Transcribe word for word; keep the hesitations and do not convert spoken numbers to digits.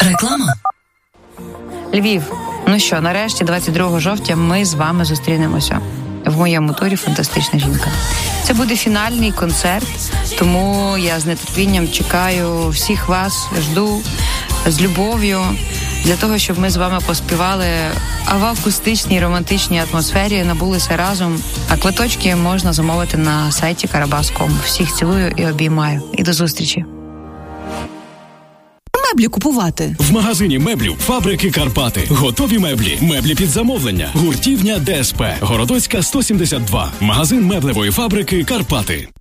Реклама. Львів. Ну що, нарешті, двадцять другого жовтня ми з вами зустрінемося в моєму турі «Фантастична жінка». Це буде фінальний концерт, тому я з нетерпінням чекаю всіх вас, жду з любов'ю, для того, щоб ми з вами поспівали, а в акустичній романтичній атмосфері набулися разом. А квиточки можна замовити на сайті карабас крапка ком. Всіх цілую і обіймаю. І до зустрічі. Меблі купувати. В магазині меблів «Фабрики Карпати». Готові меблі. Меблі під замовлення. Гуртівня ДСП. Городоцька, сто сімдесят два. Магазин меблевої фабрики «Карпати».